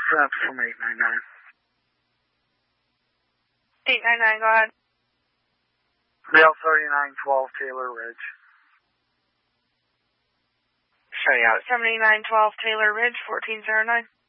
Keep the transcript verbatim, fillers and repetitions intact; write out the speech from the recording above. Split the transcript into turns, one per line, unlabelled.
That's from eight nine nine.
eight nine nine, go ahead.
Mail thirty-nine twelve Taylor Ridge.
Showing out seventy-nine twelve Taylor Ridge, fourteen zero nine.